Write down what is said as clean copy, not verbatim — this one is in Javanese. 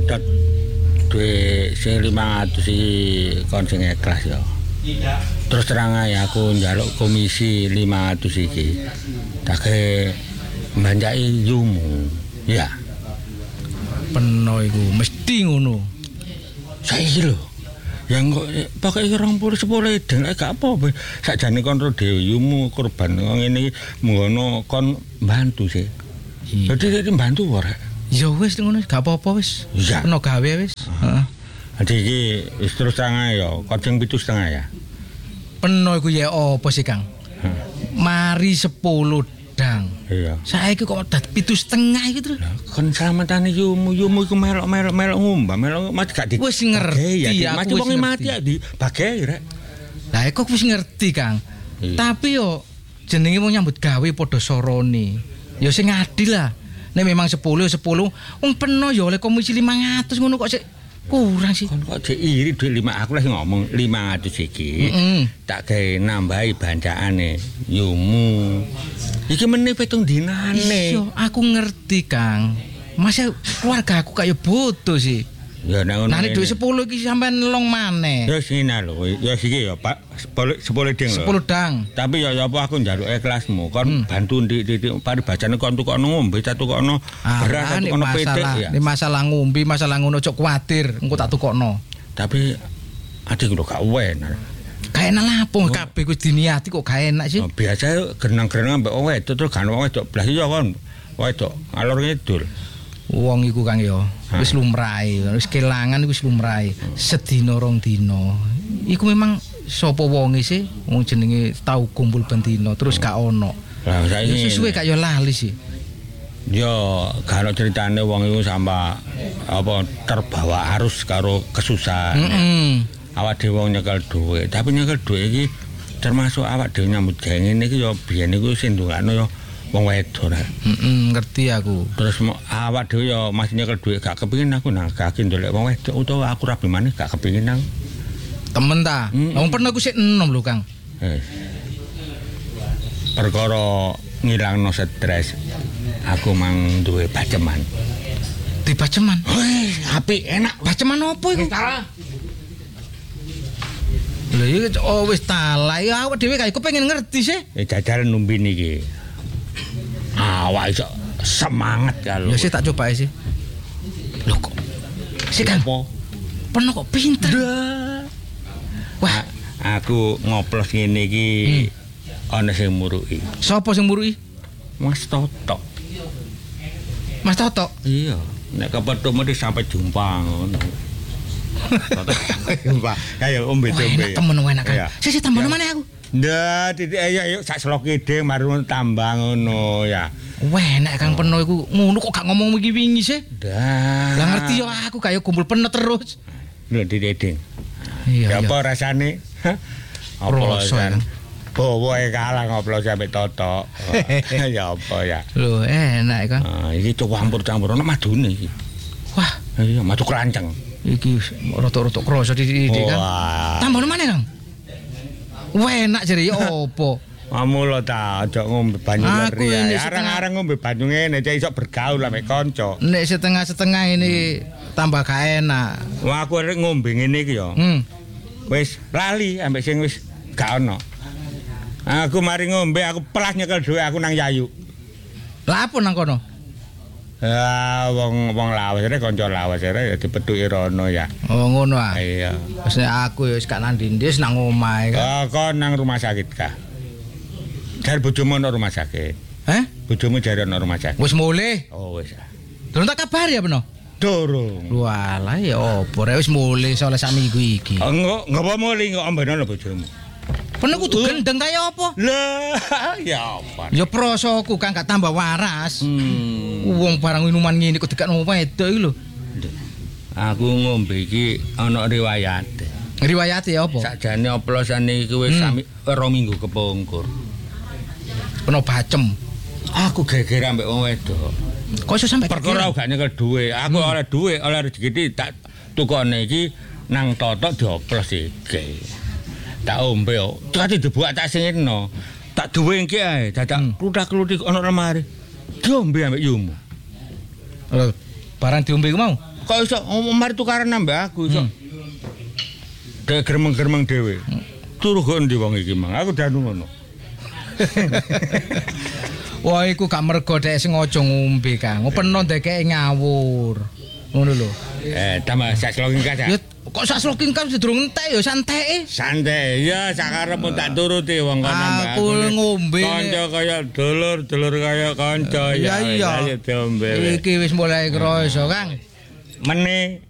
nyatet duwe sing 500 iki kon sing ikhlas ya. Terus terang ae aku njaluk komisi 500 iki. Take mbanjaki yumu. Ya. Peno iku mesti ngono. Saiki lho. Yang kok pakai 20 den gak apa-apa. Sakjane kon ro dhewe yumu korban ngene iki ngono kon bantu sih. Dadi mbantu ora. Ya wis ngono gak apa-apa wis. Ya. Kena gawe wis. Heeh. Dadi iki wis terus terang ae ya, kodeng 7,5 ya. Peno iku ya apa sih Kang? Mari 10 dang. Iya. Saiki kok dat 7,5 iki terus. Kon slametane yumu iku melok ngumbah, melok mati gak di. Wis ngerti ya, mati wong mati ya di bagay rek. Lah kok wis ngerti Kang. Iya. Tapi yo jenenge mau nyambut gawe padha sorone. Ya sing adil lah. Nek memang 10 wong peno ya oleh komisi 500 ngono kok sik kurang sih. Kon kok jek iri dhuwit 5 aku lah ngomong 500 iki. Tak gawe nambahi bancakane yumu. Iki meneh 7 dinane. Iya, aku ngerti Kang. Masa keluarga aku kayak butuh sih. Ya nek ngono. Nah nek dhuwit 10 iki sampean nelong maneh. Ya sing lho, ya iki ya Pak 10 ding lho. 10 dang. Tapi ya apa aku njaluk kelasmu kon bantu ndik paribasane kon tukokno ngombe, tak tukokno beras, tukokno petik ya. Ini masalah ngombe, masalah ngono cok kuwatir, engko tak tukokno. Tapi adik lho gak enak. Gak enak lapo kabeh kuwi diniati kok gak enak sih. Biasa genang-genang mbek wong wedok terus gak wong wedok blas ya kon. Wedok alur ngidul. Wong iku Kang ya wis lumrahe, wis kelangan wis lumrahe. Sedina rong dina. Iku memang sapa wonge sih? Wong jenenge tau kumpul ben dina terus gak ono. Lah saiki suwe gak yo lali sih. Yo kalau ceritane wong iku sampai apa terbawa arus karo kesusahan. Awak dhewe wong nyekel dhuwit, tapi nyekel dhuwit iki termasuk awak dhewe nyambut gawe ngene iki yo biyen iku sing ndongakno yo wong wedok rek. Ngerti aku. Terus awak dhewe yo masih nyekel dhuwit gak kepengin aku nagake ndolek wong wedok utawa aku rabi maneh gak kepengin nang. Temen ta. Wong pernah aku sik enom lho Kang. Perkara ngilangno stres. Aku mang duwe baceman. Di baceman. Apik enak. Baceman opo iku? Lha iki wis talak ya awak dhewe kae kepengin ngerti sih. Jajaran numbi niki. Awak iso semangat kalau. Ya sih tak coba sih. Lho kok. Sik kan. Peno kok pinter. Wah, aku ngoplos ngene iki ana sing muruki. Sopo sing muruki? Mas Toto. Mas Toto. Iya, nek kepethuk mesti sampai jumpa ngono. Jumpa. Ayo ombe-ombe. Temen enak kan. Sik tambah mana aku? Ndah, titik ayo sak selok ide marun tambah ngono ya. Enak Kang Peno iku. Ngono kok gak ngomong wingi-wingi sih? Dah. Lah ngerti yo aku kaya kumpul Peno terus. Lho titik. Iya. Apa rasane? Oplosan. Bawae kalah ngoplos sampe Toto. Ya apa ya. Lho enak kan. Iki campur-campur ana madune iki. Wah, iya madu keranceng. Iki rotok-rotok kroso di kan. Tambah mana Kang? Enak jare opo? Mamula ta aja ngombe banyu leri. Areng-areng ngombe banyu ngene cek iso bergaul ame kanca. Nek setengah-setengah ini tambah gak enak. Wah aku arek ngombe ngene iki ya. Wis lali ambek sing wis gak ono. Aku mari ngombe aku pelas nyekel dhuwit aku nang Yayu. Lah apa nang kono? Wong lawas rek kanca lawas rek dipethuki rono ya. Oh ngono ah. Iya. Wis aku wis gak nang ndis nang omahe kan. Kon nang rumah sakit kah? Jar bojomu nang rumah sakit. Bojomu jare nang rumah sakit. Wis mulih. Oh wis. Durung tak kabar ya Beno? Durung. Walah ya opo rek wis mulih soalnya sak minggu iki. Ngapa mulih kok ambene bojomu? Peno kudu gendeng kaya apa? Lah, ya apa? Ya prosoku kan gak tambah waras. Wong barang minuman ngene kok dikakno wedok iki lho. Aku ngombe iki ana riwayate. Riwayate ya apa? Sakjane oplosane iki wis sami 2 minggu kepungkur. Kena bacem. Aku geger ambek wong wedok. Kok iso sampe perkara gak nyekel dhuwit. Aku oleh dhuwit, oleh rezeki tak tukone iki nang Toto dioplos iki. Tak ombe yo. Dadi dibuak tak singitno. Tak duwengke ae dadak kluthak-kluthik ana lemari. Diombe ambek yumu. Barang diombe ku mau? kok iso mari tukaran nambah aku iso. Dek gremeng-gremeng dhewe. Turu kok ndi wong iki, Mang? Aku danu ngono. Wah, iku gak mergo dhek sengaja ngombe, Kang. Peno ndekeke ngawur. Ngono lho. Tambah sak sloking kaca. Ya kok sak sloking kan durung entek ya santai. Santai ya sakarepmu tak turuti wong kono nambah. Aku ngombe. Kanca kaya dulur kaya kanca ya. Diombe. Iki wis mulai krasa, Kang. Meneh